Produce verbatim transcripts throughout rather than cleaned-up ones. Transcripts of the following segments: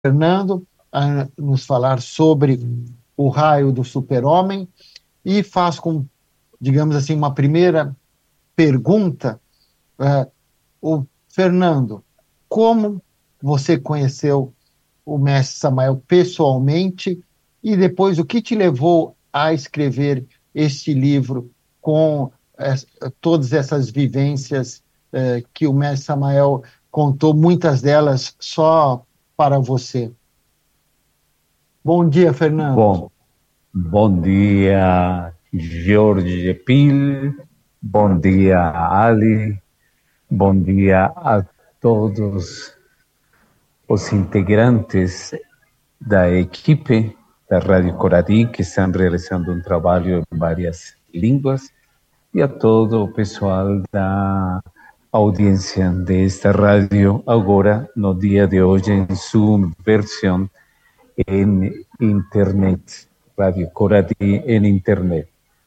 Fernando a nos falar sobre o raio do super-homem e faz com, digamos assim, uma primeira pergunta. É, o Fernando, como você conheceu o mestre Samael pessoalmente e depois o que te levou a escrever este livro com é, todas essas vivências é, que o mestre Samael contou, muitas delas só para você? Bom dia, Fernando. Bom, bom dia, Jorge Pil, bom dia, Ali, bom dia a todos os integrantes da equipe da Rádio Coradi, que estão realizando um trabalho em várias línguas, e a todo o pessoal da audiência desta rádio, agora, no dia de hoje, em sua versão en Internet, Radio Corati en Internet.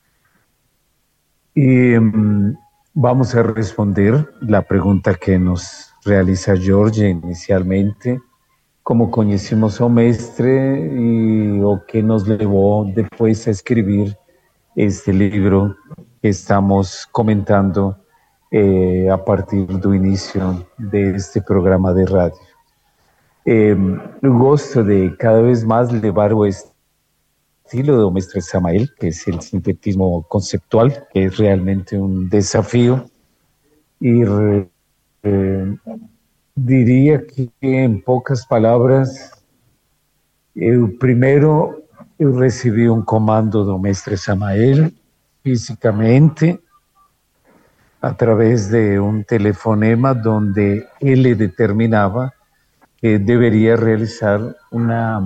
Y um, vamos a responder la pregunta que nos realiza Jorge inicialmente, cómo conocimos a Mestre y o qué nos llevó después a escribir este libro que estamos comentando eh, a partir del inicio de este programa de radio. Eh, gosto de cada vez más llevar o estilo de Mestre Samael, que es el sintetismo conceptual, que es realmente un desafío. Y eh, diría que en pocas palabras, eu primero eu recibi un comando do Mestre Samael físicamente a través de un telefonema donde él le determinaba que debería realizar una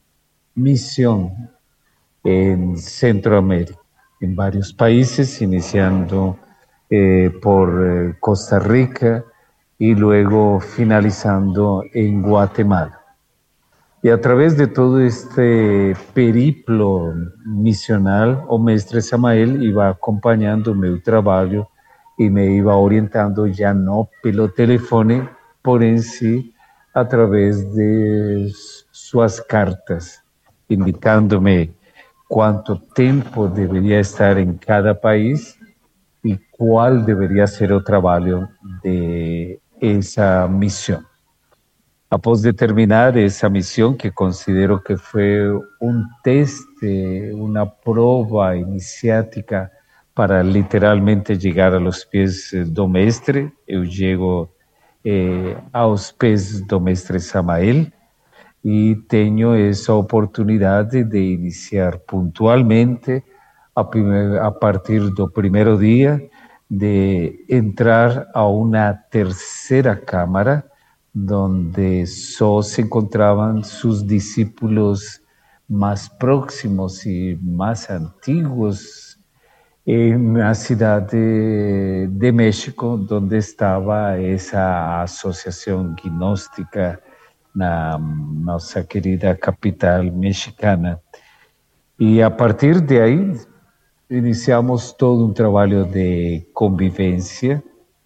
misión en Centroamérica, en varios países, iniciando eh, por eh, Costa Rica y luego finalizando en Guatemala. Y a través de todo este periplo misional, o Mestre Samael iba acompañando mi trabajo y me iba orientando ya no pelo teléfono, por en sí, a través de sus cartas, indicándome cuánto tiempo debería estar en cada país y cuál debería ser el trabajo de esa misión. Após determinar esa misión, que considero que fue un test, una prueba iniciática para literalmente llegar a los pies do Mestre, eu llego eh, aos pés do Mestre Samael e tenho essa oportunidade de iniciar pontualmente a, primeir, a partir do primeiro dia, de entrar a uma terceira cámara, donde solo se encontraban sus discípulos más próximos y más antiguos en la ciudad de, de México, donde estaba esa asociación gnóstica, na nossa querida capital mexicana. Y a partir de ahí iniciamos todo un trabajo de convivencia,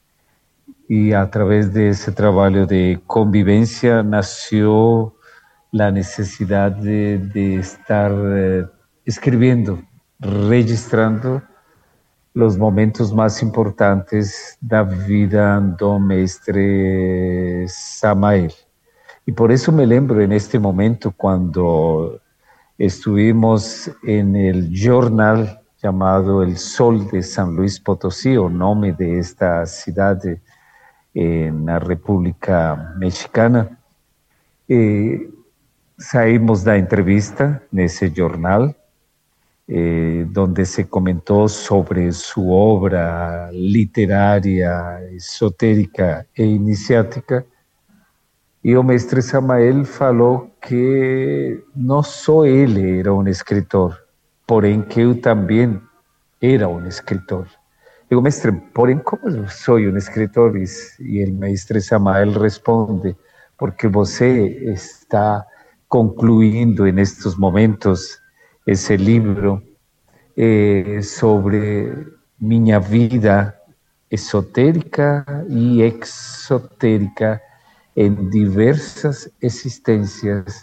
y a través de ese trabajo de convivencia nació la necesidad de, de estar eh, escribiendo, registrando los momentos más importantes da vida do Mestre Samael. Y por eso me lembro en este momento cuando estuvimos en el jornal llamado El Sol de San Luis Potosí, o nombre de esta ciudad de, en la República Mexicana. Eh, saímos da entrevista nesse jornal, eh, donde se comentó sobre su obra literaria, esotérica e iniciática, e o Mestre Samael falou que não só ele era um escritor, porém que eu também era um escritor. Digo, mestre, porém, como sou um escritor? E o Mestre Samael responde, porque você está concluindo en estos momentos esse livro eh, sobre minha vida esotérica e exotérica, en diversas existencias